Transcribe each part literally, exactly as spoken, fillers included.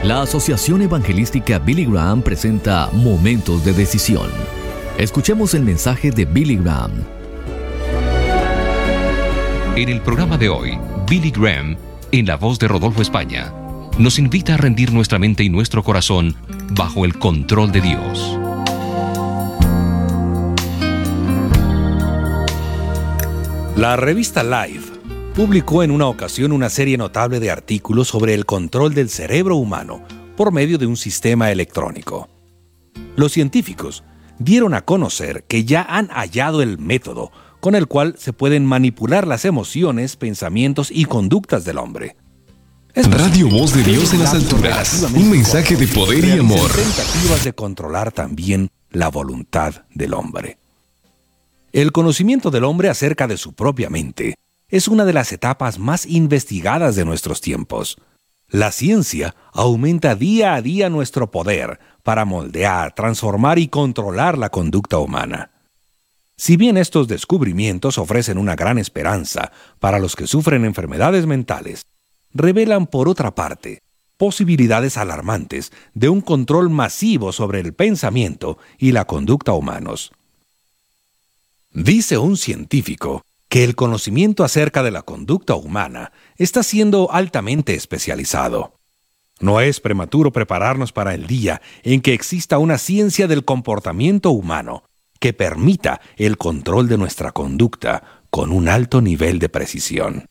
La Asociación Evangelística Billy Graham presenta Momentos de Decisión. Escuchemos el mensaje de Billy Graham. En el programa de hoy, Billy Graham, en la voz de Rodolfo España, nos invita a rendir nuestra mente y nuestro corazón bajo el control de Dios. La revista Life publicó en una ocasión una serie notable de artículos sobre el control del cerebro humano por medio de un sistema electrónico. Los científicos dieron a conocer que ya han hallado el método con el cual se pueden manipular las emociones, pensamientos y conductas del hombre. Radio Voz de Dios en las alturas. Un mensaje de poder y amor. Tentativas de controlar también la voluntad del hombre. El conocimiento del hombre acerca de su propia mente es una de las etapas más investigadas de nuestros tiempos. La ciencia aumenta día a día nuestro poder para moldear, transformar y controlar la conducta humana. Si bien estos descubrimientos ofrecen una gran esperanza para los que sufren enfermedades mentales, revelan por otra parte posibilidades alarmantes de un control masivo sobre el pensamiento y la conducta humanos. Dice un científico que el conocimiento acerca de la conducta humana está siendo altamente especializado. No es prematuro prepararnos para el día en que exista una ciencia del comportamiento humano que permita el control de nuestra conducta con un alto nivel de precisión.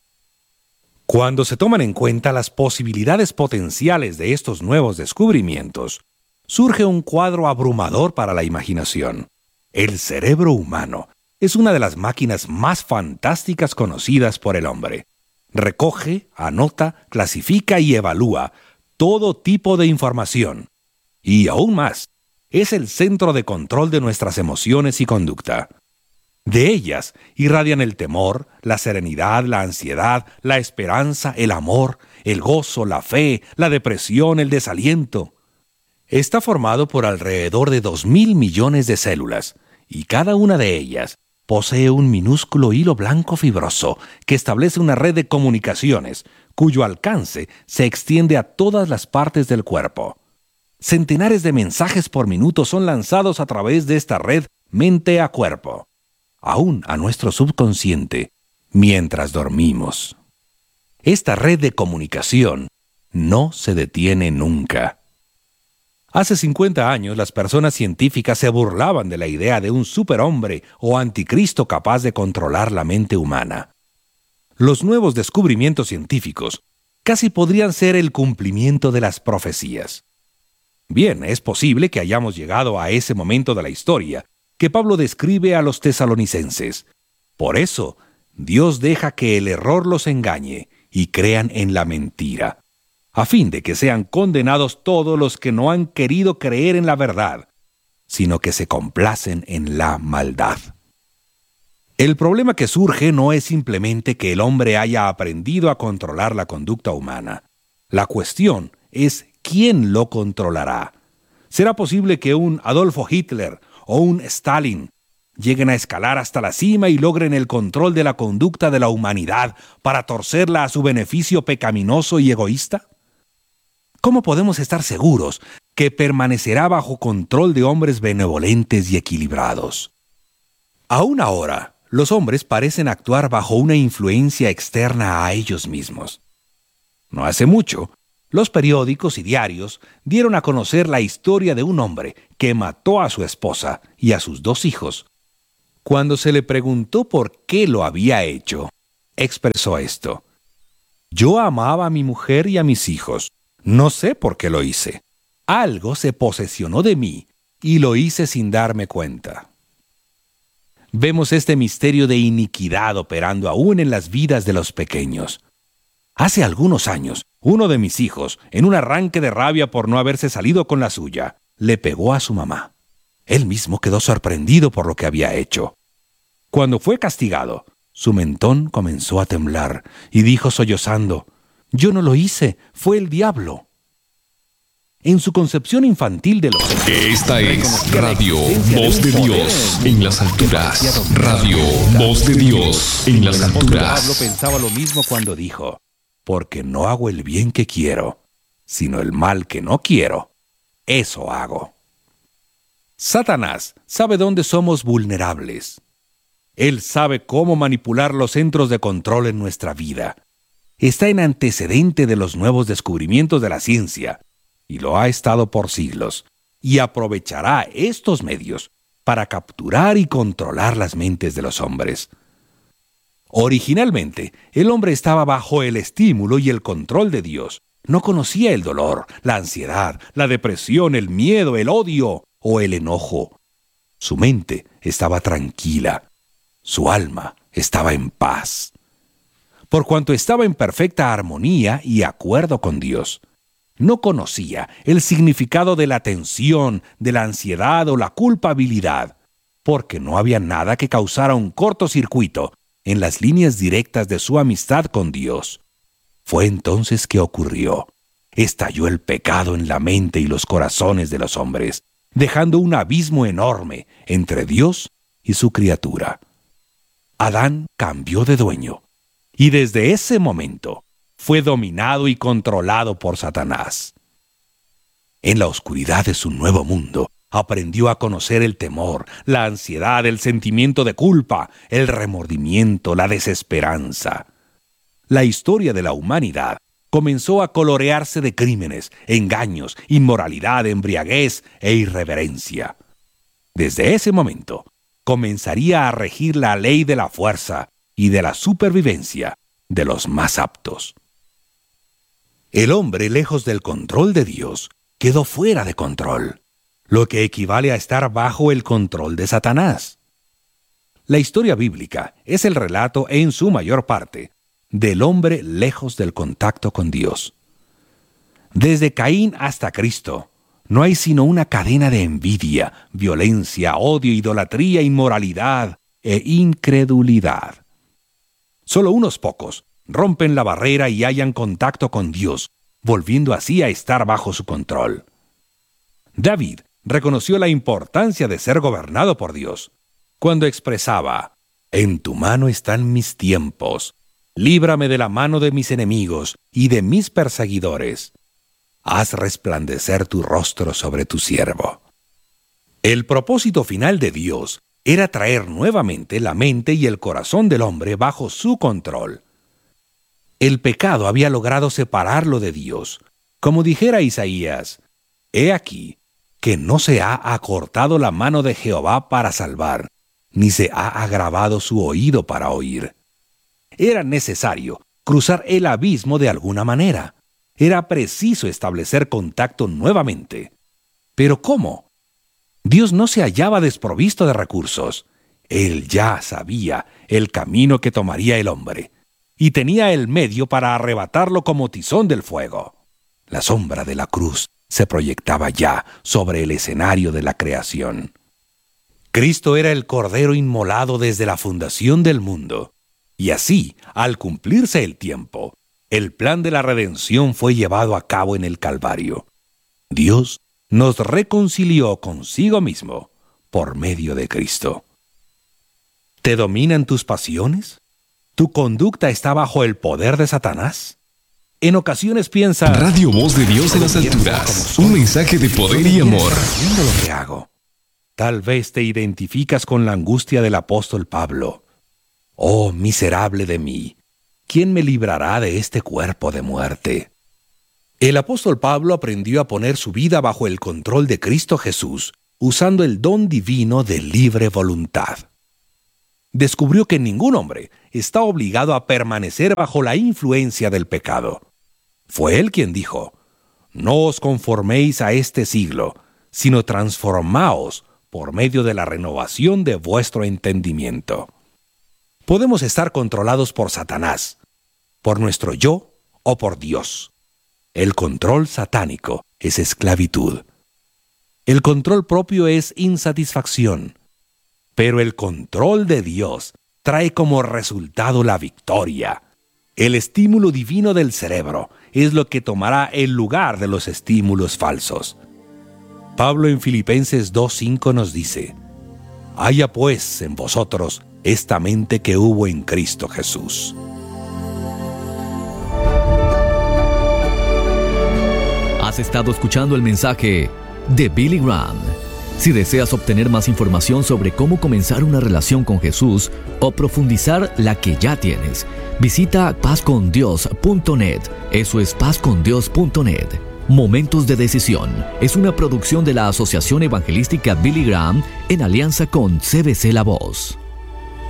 Cuando se toman en cuenta las posibilidades potenciales de estos nuevos descubrimientos, surge un cuadro abrumador para la imaginación. El cerebro humano es una de las máquinas más fantásticas conocidas por el hombre. Recoge, anota, clasifica y evalúa todo tipo de información. Y aún más, es el centro de control de nuestras emociones y conducta. De ellas irradian el temor, la serenidad, la ansiedad, la esperanza, el amor, el gozo, la fe, la depresión, el desaliento. Está formado por alrededor de dos mil millones de células, y cada una de ellas posee un minúsculo hilo blanco fibroso que establece una red de comunicaciones cuyo alcance se extiende a todas las partes del cuerpo. Centenares de mensajes por minuto son lanzados a través de esta red mente a cuerpo, aún a nuestro subconsciente, mientras dormimos. Esta red de comunicación no se detiene nunca. Hace cincuenta años las personas científicas se burlaban de la idea de un superhombre o anticristo capaz de controlar la mente humana. Los nuevos descubrimientos científicos casi podrían ser el cumplimiento de las profecías. Bien, es posible que hayamos llegado a ese momento de la historia que Pablo describe a los tesalonicenses. Por eso, Dios deja que el error los engañe y crean en la mentira, a fin de que sean condenados todos los que no han querido creer en la verdad, sino que se complacen en la maldad. El problema que surge no es simplemente que el hombre haya aprendido a controlar la conducta humana. La cuestión es quién lo controlará. ¿Será posible que un Adolfo Hitler o un Stalin lleguen a escalar hasta la cima y logren el control de la conducta de la humanidad para torcerla a su beneficio pecaminoso y egoísta? ¿Cómo podemos estar seguros que permanecerá bajo control de hombres benevolentes y equilibrados? Aún ahora, los hombres parecen actuar bajo una influencia externa a ellos mismos. No hace mucho, los periódicos y diarios dieron a conocer la historia de un hombre que mató a su esposa y a sus dos hijos. Cuando se le preguntó por qué lo había hecho, expresó esto: «Yo amaba a mi mujer y a mis hijos. No sé por qué lo hice. Algo se posesionó de mí y lo hice sin darme cuenta». Vemos este misterio de iniquidad operando aún en las vidas de los pequeños. Hace algunos años, uno de mis hijos, en un arranque de rabia por no haberse salido con la suya, le pegó a su mamá. Él mismo quedó sorprendido por lo que había hecho. Cuando fue castigado, su mentón comenzó a temblar y dijo sollozando: «Yo no lo hice, fue el diablo». En su concepción infantil de los hechos, esta es Radio Voz de Dios en las alturas. Radio Voz de Dios en las alturas. Pablo pensaba lo mismo cuando dijo: «Porque no hago el bien que quiero, sino el mal que no quiero, eso hago. Satanás sabe dónde somos vulnerables. Él sabe cómo manipular los centros de control en nuestra vida. Está en antecedente de los nuevos descubrimientos de la ciencia, y lo ha estado por siglos, y aprovechará estos medios para capturar y controlar las mentes de los hombres. Originalmente, el hombre estaba bajo el estímulo y el control de Dios. No conocía el dolor, la ansiedad, la depresión, el miedo, el odio o el enojo. Su mente estaba tranquila. Su alma estaba en paz. Por cuanto estaba en perfecta armonía y acuerdo con Dios, no conocía el significado de la tensión, de la ansiedad o la culpabilidad, porque no había nada que causara un cortocircuito en las líneas directas de su amistad con Dios. Fue entonces que ocurrió. Estalló el pecado en la mente y los corazones de los hombres, dejando un abismo enorme entre Dios y su criatura. Adán cambió de dueño, y desde ese momento fue dominado y controlado por Satanás. En la oscuridad de su nuevo mundo, aprendió a conocer el temor, la ansiedad, el sentimiento de culpa, el remordimiento, la desesperanza. La historia de la humanidad comenzó a colorearse de crímenes, engaños, inmoralidad, embriaguez e irreverencia. Desde ese momento, comenzaría a regir la ley de la fuerza y de la supervivencia de los más aptos. El hombre, lejos del control de Dios, quedó fuera de control, lo que equivale a estar bajo el control de Satanás. La historia bíblica es el relato, en su mayor parte, del hombre lejos del contacto con Dios. Desde Caín hasta Cristo, no hay sino una cadena de envidia, violencia, odio, idolatría, inmoralidad e incredulidad. Solo unos pocos rompen la barrera y hallan contacto con Dios, volviendo así a estar bajo su control. David reconoció la importancia de ser gobernado por Dios cuando expresaba: «En tu mano están mis tiempos, líbrame de la mano de mis enemigos y de mis perseguidores. Haz resplandecer tu rostro sobre tu siervo». El propósito final de Dios era traer nuevamente la mente y el corazón del hombre bajo su control. El pecado había logrado separarlo de Dios. Como dijera Isaías: «He aquí que no se ha acortado la mano de Jehová para salvar, ni se ha agravado su oído para oír». Era necesario cruzar el abismo de alguna manera. Era preciso establecer contacto nuevamente. ¿Pero cómo? Dios no se hallaba desprovisto de recursos. Él ya sabía el camino que tomaría el hombre, y tenía el medio para arrebatarlo como tizón del fuego. La sombra de la cruz se proyectaba ya sobre el escenario de la creación. Cristo era el Cordero inmolado desde la fundación del mundo, y así, al cumplirse el tiempo, el plan de la redención fue llevado a cabo en el Calvario. Dios nos reconcilió consigo mismo por medio de Cristo. ¿Te dominan tus pasiones? ¿Tu conducta está bajo el poder de Satanás? En ocasiones piensa: Radio Voz de Dios en las alturas. Un mensaje de poder y amor. Haciendo lo que hago. Tal vez te identificas con la angustia del apóstol Pablo. Oh, miserable de mí, ¿quién me librará de este cuerpo de muerte? El apóstol Pablo aprendió a poner su vida bajo el control de Cristo Jesús, usando el don divino de libre voluntad. Descubrió que ningún hombre está obligado a permanecer bajo la influencia del pecado. Fue él quien dijo: «No os conforméis a este siglo, sino transformaos por medio de la renovación de vuestro entendimiento». Podemos estar controlados por Satanás, por nuestro yo o por Dios. El control satánico es esclavitud. El control propio es insatisfacción. Pero el control de Dios trae como resultado la victoria. El estímulo divino del cerebro es lo que tomará el lugar de los estímulos falsos. Pablo en Filipenses dos cinco nos dice: «Haya pues en vosotros esta mente que hubo en Cristo Jesús». Has estado escuchando el mensaje de Billy Graham. Si deseas obtener más información sobre cómo comenzar una relación con Jesús o profundizar la que ya tienes, visita paz con dios punto net. Eso es paz con dios punto net. Momentos de Decisión es una producción de la Asociación Evangelística Billy Graham en alianza con C B C La Voz.